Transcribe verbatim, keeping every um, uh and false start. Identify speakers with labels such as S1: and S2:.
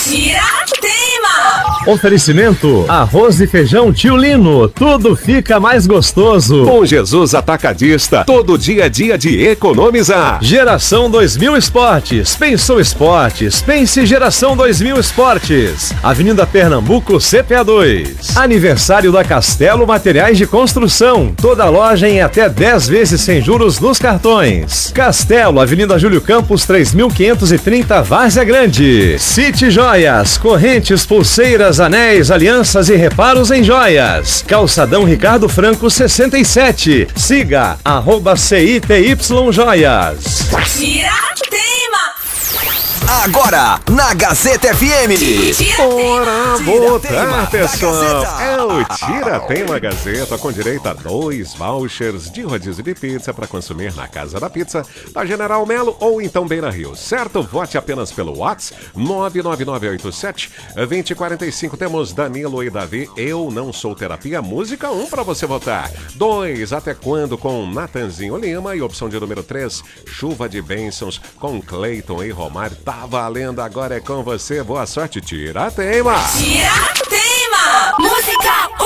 S1: Tiratema!
S2: Oferecimento: arroz e feijão Tio Lino, tudo fica mais gostoso.
S3: Com Jesus Atacadista, todo dia é dia de economizar.
S2: Geração dois mil Esportes, pensou esportes, pense Geração dois mil Esportes. Avenida Pernambuco, C P A dois. Aniversário da Castelo Materiais de Construção, toda loja em até dez vezes sem juros nos cartões. Castelo, Avenida Júlio Campos, três mil quinhentos e trinta, Várzea Grande. City Joias, correntes, pulseiras, anéis, alianças e reparos em joias. Calçadão Ricardo Franco, sessenta e sete. Siga, arroba C I T Y Joias.
S1: Tiratema!
S4: Agora, na Gazeta F M.
S3: Ora, boa tarde, pessoal.
S4: Gazeta.
S3: É o Tira Tema Gazeta, com direito a dois vouchers de rodízio de pizza para consumir na Casa da Pizza, da General Melo ou então Beira Rio, certo? Vote apenas pelo WhatsApp nove nove nove oito sete, dois zero quatro cinco. Temos Danilo e Davi, Eu Não Sou Terapia, música um para você votar. dois, Até Quando, com Natanzinho Lima. E opção de número três, Chuva de Bênçãos, com Cleiton e Romário. Tá valendo, agora é com você. Boa sorte, Tira Tema!
S1: Tiratema! Música